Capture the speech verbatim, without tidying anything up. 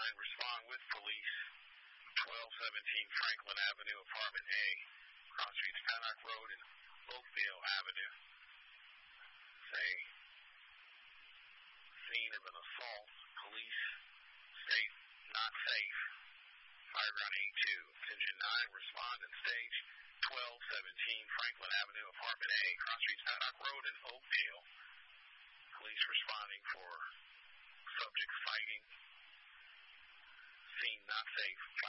nine, respond with police. twelve seventeen Franklin Avenue, Apartment A, cross streets Paddock Road and Oakdale Avenue. Say, scene of an assault. Police state not safe. Fire ground eight two. Engine nine, respond and stage. twelve seventeen Franklin Avenue, Apartment A, cross streets Paddock Road and Oakdale. Police responding for subject fighting. Scene not safe.